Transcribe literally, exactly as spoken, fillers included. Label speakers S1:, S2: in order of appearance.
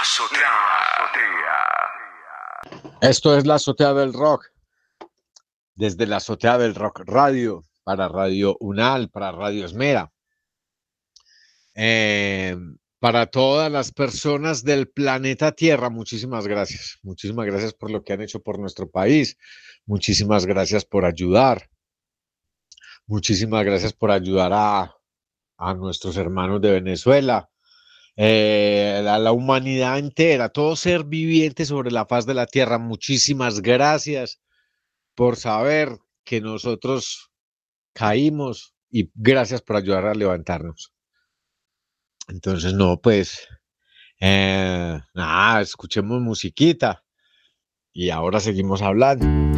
S1: azotea. La azotea.
S2: Esto es la azotea del rock. Desde la azotea del rock radio, para Radio Unal, para Radio Esmera. Eh, para todas las personas del planeta Tierra, muchísimas gracias. Muchísimas gracias por lo que han hecho por nuestro país. Muchísimas gracias por ayudar. Muchísimas gracias por ayudar a, a nuestros hermanos de Venezuela. Eh, a la humanidad entera, todo ser viviente sobre la faz de la tierra. Muchísimas gracias por saber que nosotros caímos y gracias por ayudar a levantarnos. Entonces, no, pues, eh, nada, escuchemos musiquita y ahora seguimos hablando.